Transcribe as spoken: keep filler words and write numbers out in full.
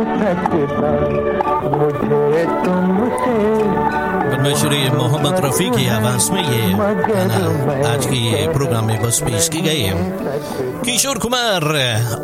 मुझे तुमसे परमेश्वरी मोहम्मद रफ़ी की आवाज में ये गाना आज की ये प्रोग्राम में बस पेश की गई है। किशोर कुमार